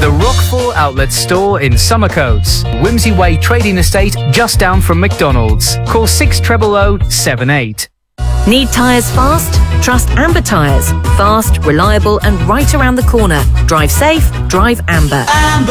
the Rockfall Outlet Store in Summercoats. Whimsy Way Trading Estate, just down from McDonald's. Call 600078. Need tyres fast? Trust Amber Tyres. Fast, reliable and right around the corner. Drive safe, drive Amber.